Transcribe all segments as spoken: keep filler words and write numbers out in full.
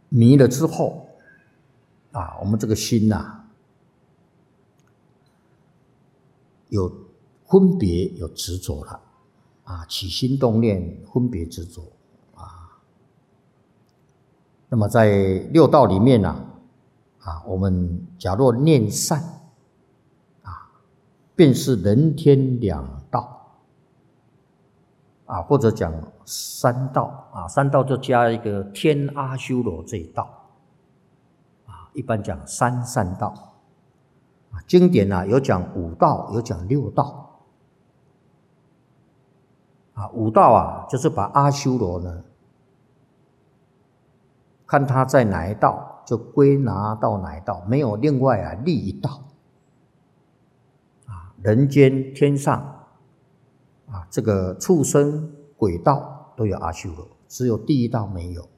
迷了之后啊，我们这个心呐、啊，有分别有执着了啊，起心动念分别执着啊。那么在六道里面呢、啊，啊，我们假若念善啊，便是人天两道。啊，或者讲三道啊，三道就加一个天阿修罗这一道啊，一般讲三善道啊。经典啊有讲五道，有讲六道啊。五道啊，就是把阿修罗呢，看他在哪一道，就归纳到哪一道，没有另外啊立一道啊。人间、天上。啊，这个畜生、鬼道都有阿修罗，只有第一道没有，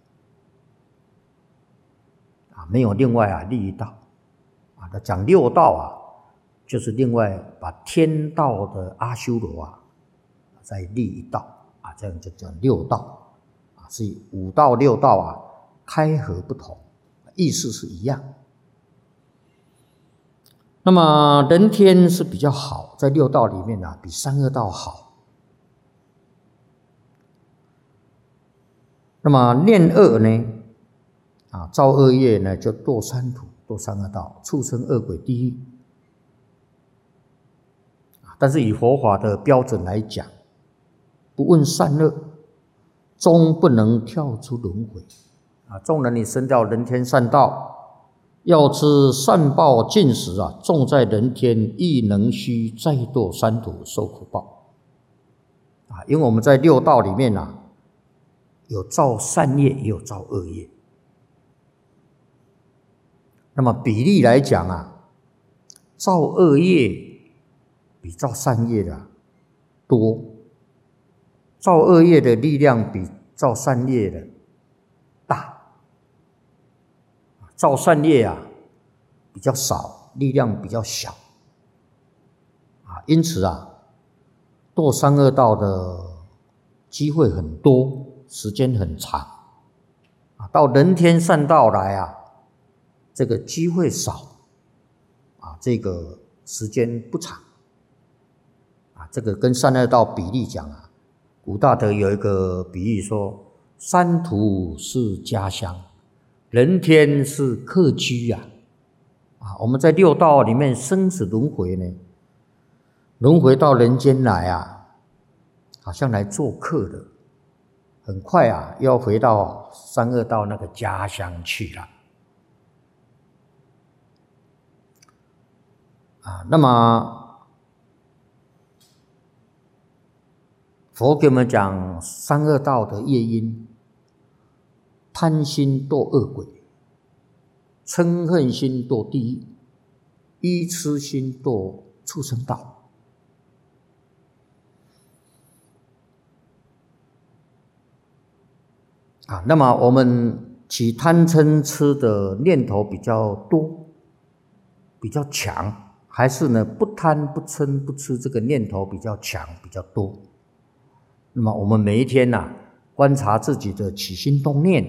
啊，没有另外啊立一道，啊，他讲六道啊，就是另外把天道的阿修罗啊，再立一道，啊，这样就叫六道，啊，所以五道六道啊，开合不同，意思是一样。那么人天是比较好，在六道里面啊，比三恶道好。那么念恶呢？啊，造恶业呢，就堕三途，堕三恶道，畜生、恶鬼、地狱。但是以佛法的标准来讲，不问善恶，终不能跳出轮回。啊，纵然你升到人天善道，要知善报尽时啊，纵在人天，亦能须再堕三途受苦报。啊，因为我们在六道里面啊。有造善业，也有造恶业。那么比例来讲啊，造恶业比造善业的多，造恶业的力量比造善业的大，造善业啊比较少，力量比较小啊，因此啊，堕三恶道的机会很多。时间很长啊，到人天善道来啊，这个机会少啊，这个时间不长啊，这个跟善恶道比例讲啊，古大德有一个比喻说，三途是家乡，人天是客居啊。啊，我们在六道里面生死轮回呢，轮回到人间来啊，好像来做客的。很快啊，要回到三恶道那个家乡去了啊。那么佛给我们讲三恶道的业因：贪心堕恶鬼，嗔恨心堕地狱，愚痴心堕畜生道。啊，那么我们起贪嗔痴的念头比较多，比较强，还是呢不贪不嗔不痴这个念头比较强比较多？那么我们每一天呐、啊，观察自己的起心动念，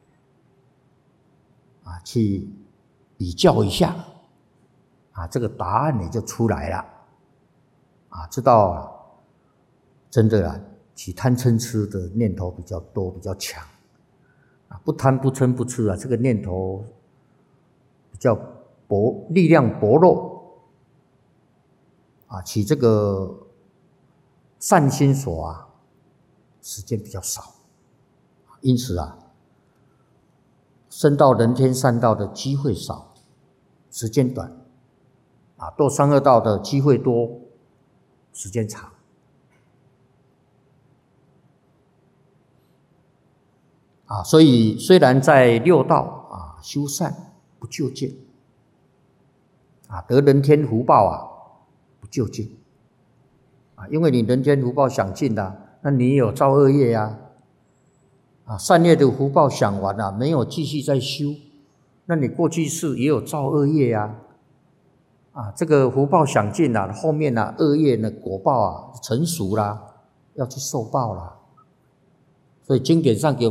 啊，去比较一下，啊，这个答案也就出来了，啊，知道啊，真的啊，起贪嗔痴的念头比较多，比较强。啊，不贪不嗔不痴啊，这个念头比较薄，力量薄弱啊，起这个善心所啊，时间比较少，因此啊，升到人天善道的机会少，时间短啊，堕三恶道的机会多，时间长。啊，所以虽然在六道啊修善不究竟，啊得人天福报啊不究竟，啊因为你人天福报享尽了，那你有造恶业呀，啊善业的福报享完了，没有继续再修，那你过去世也有造恶业呀，啊这个福报享尽了，后面呢恶业呢果报啊成熟啦，要去受报啦，所以经典上给